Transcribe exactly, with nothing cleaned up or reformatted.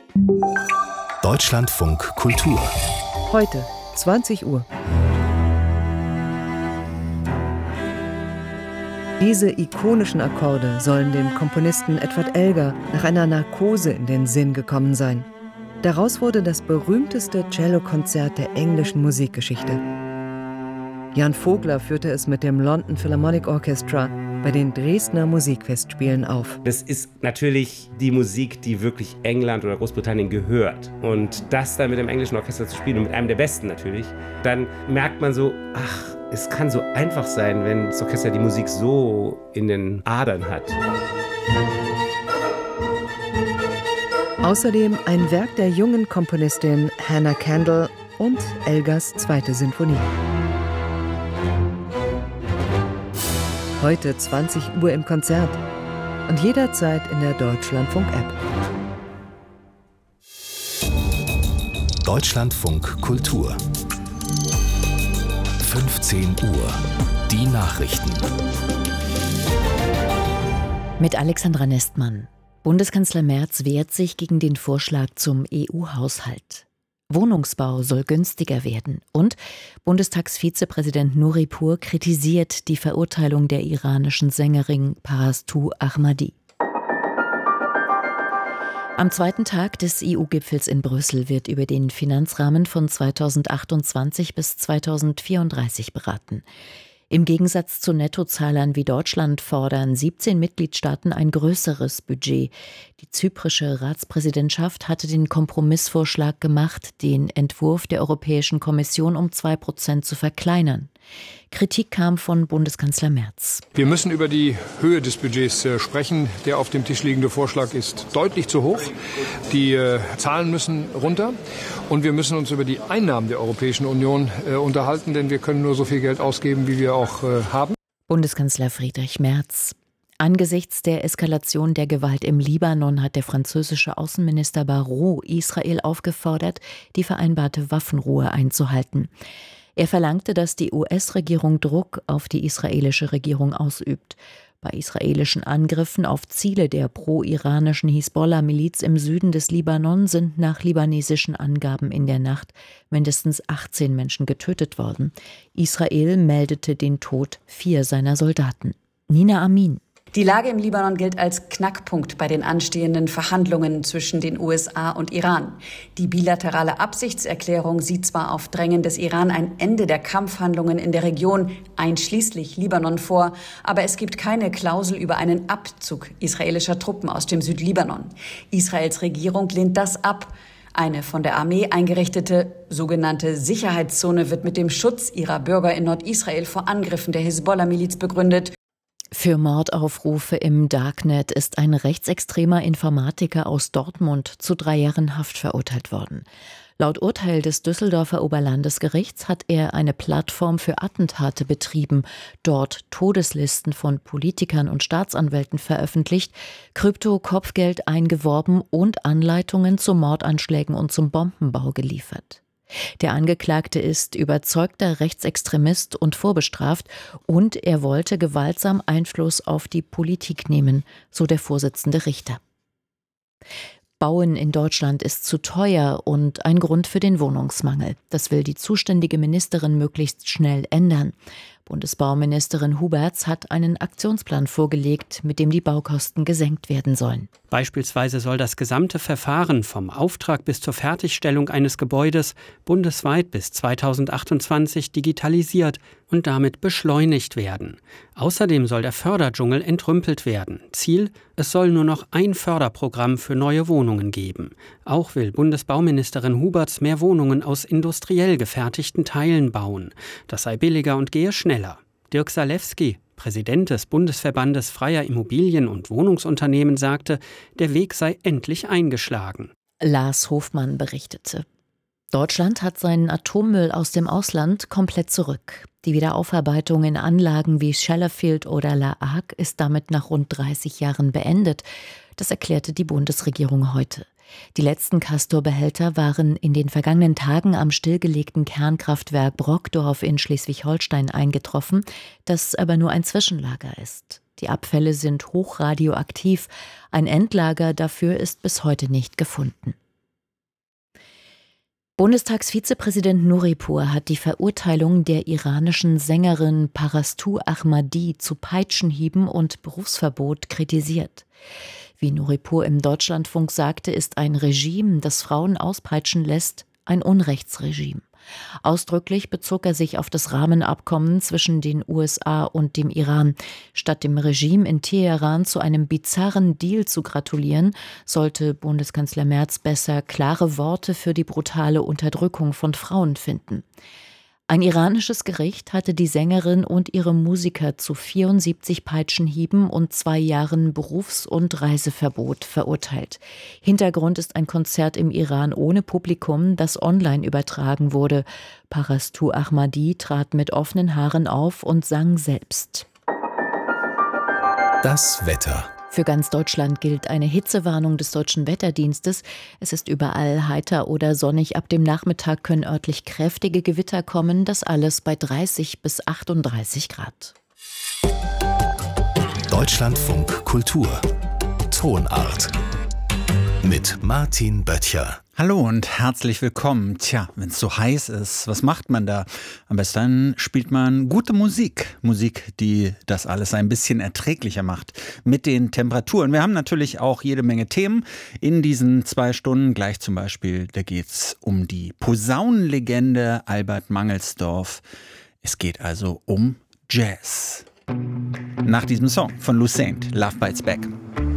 Deutschlandfunk Kultur. Heute, zwanzig Uhr. Diese ikonischen Akkorde sollen dem Komponisten Edward Elgar nach einer Narkose in den Sinn gekommen sein. Daraus wurde das berühmteste Cellokonzert der englischen Musikgeschichte. Jan Vogler führte es mit dem London Philharmonic Orchestra bei den Dresdner Musikfestspielen auf. Das ist natürlich die Musik, die wirklich England oder Großbritannien gehört. Und das dann mit dem englischen Orchester zu spielen und mit einem der Besten natürlich, dann merkt man so, ach, es kann so einfach sein, wenn das Orchester die Musik so in den Adern hat. Außerdem ein Werk der jungen Komponistin Hannah Kendall und Elgars zweite Sinfonie. Heute zwanzig Uhr im Konzert und jederzeit in der Deutschlandfunk-App. Deutschlandfunk Kultur. fünfzehn Uhr. Die Nachrichten. Mit Alexandra Nestmann. Bundeskanzler Merz wehrt sich gegen den Vorschlag zum E U-Haushalt. Wohnungsbau soll günstiger werden. Und Bundestagsvizepräsident Nuripur kritisiert die Verurteilung der iranischen Sängerin Parastu Ahmadi. Am zweiten Tag des E U-Gipfels in Brüssel wird über den Finanzrahmen von zweitausendachtundzwanzig bis zweitausendvierunddreißig beraten. Im Gegensatz zu Nettozahlern wie Deutschland fordern siebzehn Mitgliedstaaten ein größeres Budget. Die zyprische Ratspräsidentschaft hatte den Kompromissvorschlag gemacht, den Entwurf der Europäischen Kommission um zwei Prozent zu verkleinern. Kritik kam von Bundeskanzler Merz. Wir müssen über die Höhe des Budgets äh, sprechen. Der auf dem Tisch liegende Vorschlag ist deutlich zu hoch. Die äh, Zahlen müssen runter. Und wir müssen uns über die Einnahmen der Europäischen Union äh, unterhalten, denn wir können nur so viel Geld ausgeben, wie wir auch äh, haben. Bundeskanzler Friedrich Merz. Angesichts der Eskalation der Gewalt im Libanon hat der französische Außenminister Barrot Israel aufgefordert, die vereinbarte Waffenruhe einzuhalten. Er verlangte, dass die U S-Regierung Druck auf die israelische Regierung ausübt. Bei israelischen Angriffen auf Ziele der pro-iranischen Hisbollah-Miliz im Süden des Libanon sind nach libanesischen Angaben in der Nacht mindestens achtzehn Menschen getötet worden. Israel meldete den Tod vier seiner Soldaten. Nina Amin. Die Lage im Libanon gilt als Knackpunkt bei den anstehenden Verhandlungen zwischen den U S A und Iran. Die bilaterale Absichtserklärung sieht zwar auf Drängen des Iran ein Ende der Kampfhandlungen in der Region, einschließlich Libanon, vor, aber es gibt keine Klausel über einen Abzug israelischer Truppen aus dem Südlibanon. Israels Regierung lehnt das ab. Eine von der Armee eingerichtete sogenannte Sicherheitszone wird mit dem Schutz ihrer Bürger in Nordisrael vor Angriffen der Hisbollah-Miliz begründet. Für Mordaufrufe im Darknet ist ein rechtsextremer Informatiker aus Dortmund zu drei Jahren Haft verurteilt worden. Laut Urteil des Düsseldorfer Oberlandesgerichts hat er eine Plattform für Attentate betrieben, dort Todeslisten von Politikern und Staatsanwälten veröffentlicht, Krypto-Kopfgeld eingeworben und Anleitungen zu Mordanschlägen und zum Bombenbau geliefert. Der Angeklagte ist überzeugter Rechtsextremist und vorbestraft und er wollte gewaltsam Einfluss auf die Politik nehmen, so der Vorsitzende Richter. Bauen in Deutschland ist zu teuer und ein Grund für den Wohnungsmangel. Das will die zuständige Ministerin möglichst schnell ändern. Bundesbauministerin Huberts hat einen Aktionsplan vorgelegt, mit dem die Baukosten gesenkt werden sollen. Beispielsweise soll das gesamte Verfahren vom Auftrag bis zur Fertigstellung eines Gebäudes bundesweit bis zweitausendachtundzwanzig digitalisiert und damit beschleunigt werden. Außerdem soll der Förderdschungel entrümpelt werden. Ziel: Es soll nur noch ein Förderprogramm für neue Wohnungen geben. Auch will Bundesbauministerin Huberts mehr Wohnungen aus industriell gefertigten Teilen bauen. Das sei billiger und gehe schneller. Dirk Salewski, Präsident des Bundesverbandes freier Immobilien- und Wohnungsunternehmen, sagte, der Weg sei endlich eingeschlagen. Lars Hofmann berichtete. Deutschland hat seinen Atommüll aus dem Ausland komplett zurück. Die Wiederaufarbeitung in Anlagen wie Sellafield oder La Hague ist damit nach rund dreißig Jahren beendet. Das erklärte die Bundesregierung heute. Die letzten Castor-Behälter waren in den vergangenen Tagen am stillgelegten Kernkraftwerk Brockdorf in Schleswig-Holstein eingetroffen, das aber nur ein Zwischenlager ist. Die Abfälle sind hochradioaktiv. Ein Endlager dafür ist bis heute nicht gefunden. Bundestagsvizepräsident Nuripur hat die Verurteilung der iranischen Sängerin Parastu Ahmadi zu Peitschenhieben und Berufsverbot kritisiert. Wie Nuripur im Deutschlandfunk sagte, ist ein Regime, das Frauen auspeitschen lässt, ein Unrechtsregime. Ausdrücklich bezog er sich auf das Rahmenabkommen zwischen den U S A und dem Iran. Statt dem Regime in Teheran zu einem bizarren Deal zu gratulieren, sollte Bundeskanzler Merz besser klare Worte für die brutale Unterdrückung von Frauen finden. Ein iranisches Gericht hatte die Sängerin und ihre Musiker zu vierundsiebzig Peitschenhieben und zwei Jahren Berufs- und Reiseverbot verurteilt. Hintergrund ist ein Konzert im Iran ohne Publikum, das online übertragen wurde. Parastu Ahmadi trat mit offenen Haaren auf und sang selbst. Das Wetter. Für ganz Deutschland gilt eine Hitzewarnung des Deutschen Wetterdienstes. Es ist überall heiter oder sonnig. Ab dem Nachmittag können örtlich kräftige Gewitter kommen. Das alles bei dreißig bis achtunddreißig Grad. Deutschlandfunk Kultur. Tonart. Mit Martin Böttcher. Hallo und herzlich willkommen. Tja, wenn es so heiß ist, was macht man da? Am besten spielt man gute Musik. Musik, die das alles ein bisschen erträglicher macht mit den Temperaturen. Wir haben natürlich auch jede Menge Themen in diesen zwei Stunden. Gleich zum Beispiel, da geht es um die Posaunenlegende Albert Mangelsdorf. Es geht also um Jazz. Nach diesem Song von Lou Saint, Love Bites Back.